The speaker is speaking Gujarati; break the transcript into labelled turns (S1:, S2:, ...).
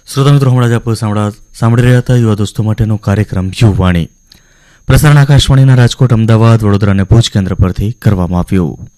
S1: શ્રોતા મિત્રો, હમણાં જ આપ સાંભળી રહ્યા હતા યુવા દોસ્તો માટેનો કાર્યક્રમ યુવાણી. પ્રસારણ આકાશવાણીના રાજકોટ, અમદાવાદ, વડોદરા અને ભુજ કેન્દ્ર પરથી કરવામાં આવ્યું.